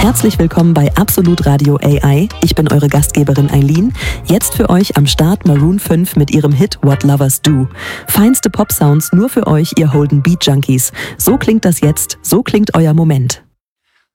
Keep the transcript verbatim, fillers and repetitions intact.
Herzlich willkommen bei Absolut Radio A I. Ich bin eure Gastgeberin Eileen. Jetzt für euch am Start Maroon fünf mit ihrem Hit What Lovers Do. Feinste Pop-Sounds nur für euch, ihr Holden Beat Junkies. So klingt das jetzt, so klingt euer Moment.